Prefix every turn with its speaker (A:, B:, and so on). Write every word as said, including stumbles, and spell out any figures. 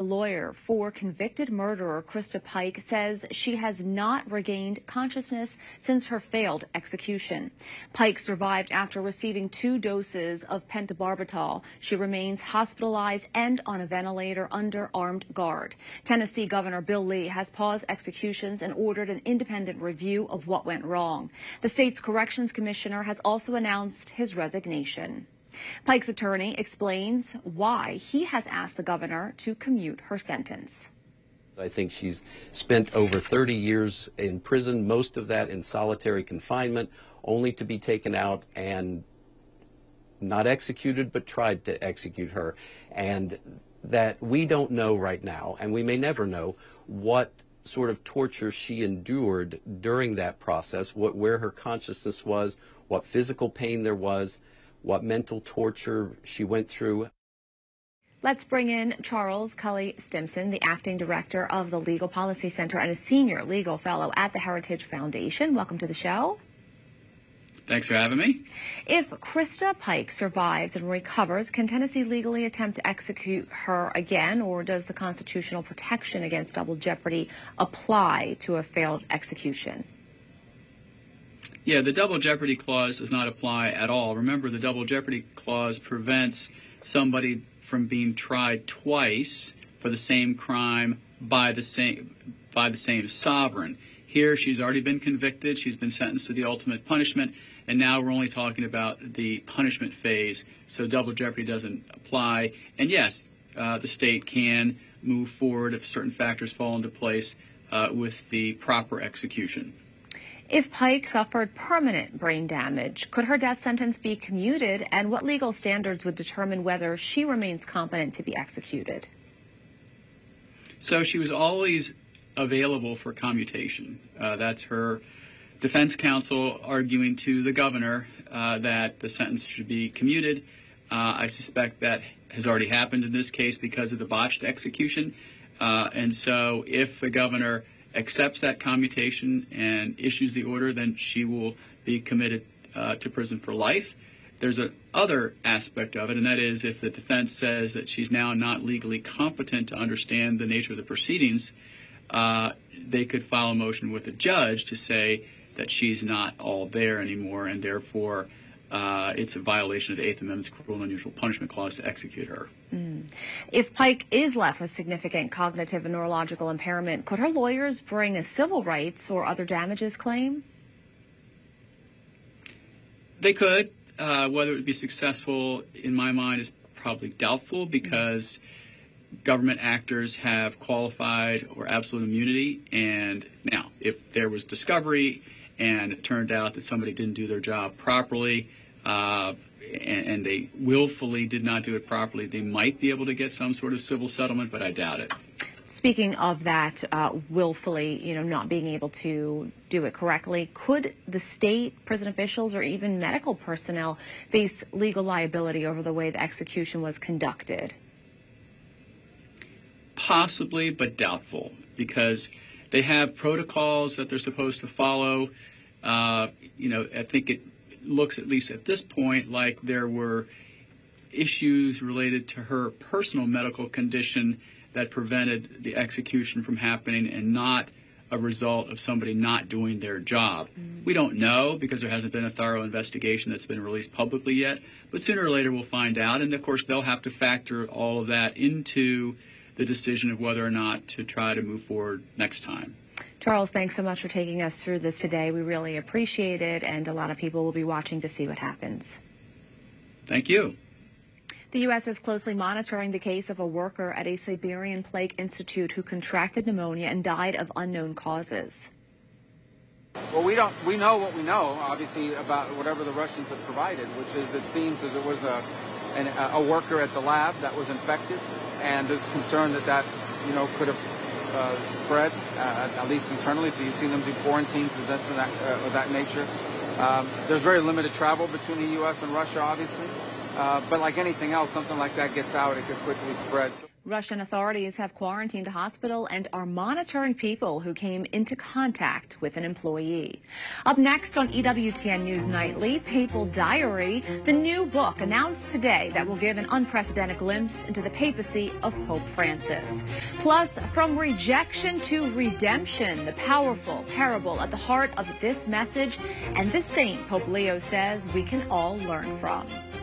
A: lawyer for convicted murderer Krista Pike says she has not regained consciousness since her failed execution. Pike survived after receiving two doses of pentobarbital. She remains hospitalized and on a ventilator under armed guard. Tennessee Governor Bill Lee has paused executions and ordered an independent review of what went wrong. The state's corrections commissioner has also announced his resignation. Pike's attorney explains why he has asked the governor to commute her sentence.
B: I think she's spent over thirty years in prison, most of that in solitary confinement, only to be taken out and not executed, but tried to execute her. And that we don't know right now, and we may never know, what sort of torture she endured during that process, what, where her consciousness was, what physical pain there was, what mental torture she went through.
A: Let's bring in Charles Cully Stimson, the acting director of the Legal Policy Center and a senior legal fellow at the Heritage Foundation. Welcome to the show.
C: Thanks for having me.
A: If Krista Pike survives and recovers, can Tennessee legally attempt to execute her again, or does the constitutional protection against double jeopardy apply to a failed execution?
C: Yeah, the double jeopardy clause does not apply at all. Remember, the double jeopardy clause prevents somebody from being tried twice for the same crime by the same by the same sovereign. Here, she's already been convicted. She's been sentenced to the ultimate punishment, and now we're only talking about the punishment phase, so double jeopardy doesn't apply. And yes, uh, the state can move forward if certain factors fall into place uh, with the proper execution.
A: If Pike suffered permanent brain damage, could her death sentence be commuted, and what legal standards would determine whether she remains competent to be executed?
C: So she was always available for commutation. Uh, that's her defense counsel arguing to the governor uh, that the sentence should be commuted. Uh, I suspect that has already happened in this case because of the botched execution. Uh, and so if the governor accepts that commutation and issues the order, then she will be committed uh, to prison for life. There's a other aspect of it, and that is if the defense says that she's now not legally competent to understand the nature of the proceedings, uh, they could file a motion with the judge to say that she's not all there anymore, and therefore uh, it's a violation of the Eighth Amendment's Cruel and Unusual Punishment Clause to execute her.
A: Mm. If Pike is left with significant cognitive and neurological impairment, could her lawyers bring a civil rights or other damages claim?
C: They could. Uh, whether it would be successful, in my mind, is probably doubtful because government actors have qualified or absolute immunity. And now, if there was discovery and it turned out that somebody didn't do their job properly, uh, and, and they willfully did not do it properly, they might be able to get some sort of civil settlement, but I doubt it.
A: Speaking of that, uh, willfully, you know, not being able to do it correctly, could the state, prison officials, or even medical personnel face legal liability over the way the execution was conducted?
C: Possibly, but doubtful, because they have protocols that they're supposed to follow. Uh, you know, I think it looks, at least at this point, like there were issues related to her personal medical condition that prevented the execution from happening and not a result of somebody not doing their job. Mm. We don't know because there hasn't been a thorough investigation that's been released publicly yet, but sooner or later we'll find out, and of course they'll have to factor all of that into the decision of whether or not to try to move forward next time.
A: Charles, thanks so much for taking us through this today. We really appreciate it, and a lot of people will be watching to see what happens.
C: Thank you.
A: The U S is closely monitoring the case of a worker at a Siberian Plague Institute who contracted pneumonia and died of unknown causes.
D: Well, we don't. We know what we know, obviously, about whatever the Russians have provided, which is it seems that there was a an, a worker at the lab that was infected, and there's concern that that you know could have uh, spread uh, at least internally. So you've seen them do quarantines and that's of that, uh, of that nature. Um, there's very limited travel between the U S and Russia, obviously. Uh, but like anything else, something like that gets out, it could quickly spread.
A: Russian authorities have quarantined a hospital and are monitoring people who came into contact with an employee. Up next on E W T N News Nightly, Papal Diary, the new book announced today that will give an unprecedented glimpse into the papacy of Pope Francis. Plus, from rejection to redemption, the powerful parable at the heart of this message and this saint Pope Leo says we can all learn from.